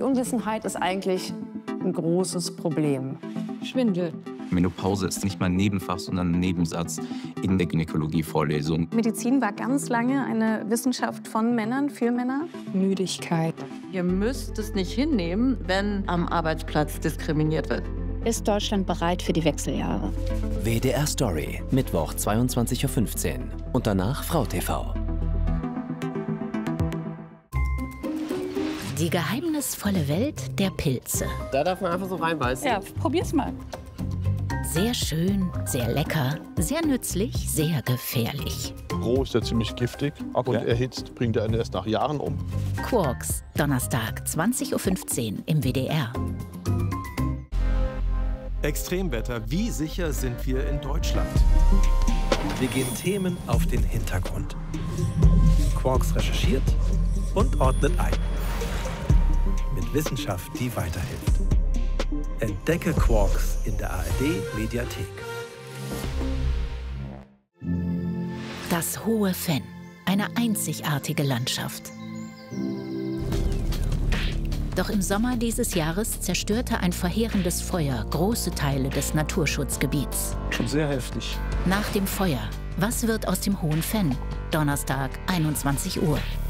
Unwissenheit ist eigentlich ein großes Problem. Schwindel. Menopause ist nicht mal ein Nebenfach, sondern ein Nebensatz in der Gynäkologie-Vorlesung. Medizin war ganz lange eine Wissenschaft von Männern, für Männer. Müdigkeit. Ihr müsst es nicht hinnehmen, wenn am Arbeitsplatz diskriminiert wird. Ist Deutschland bereit für die Wechseljahre? WDR Story, Mittwoch 22:15 Uhr. Und danach Frau TV. Die geheimnisvolle Welt der Pilze. Da darf man einfach so reinbeißen. Ja, probier's mal. Sehr schön, sehr lecker, sehr nützlich, sehr gefährlich. Roh ist er ziemlich giftig und erhitzt bringt er einen erst nach Jahren um. Quarks, Donnerstag, 20:15 Uhr im WDR. Extremwetter, wie sicher sind wir in Deutschland? Wir gehen Themen auf den Hintergrund. Quarks recherchiert und ordnet ein. Mit Wissenschaft, die weiterhilft. Entdecke Quarks in der ARD-Mediathek. Das Hohe Fenn, eine einzigartige Landschaft. Doch im Sommer dieses Jahres zerstörte ein verheerendes Feuer große Teile des Naturschutzgebiets. Schon sehr heftig. Nach dem Feuer, was wird aus dem Hohen Fenn? Donnerstag, 21 Uhr.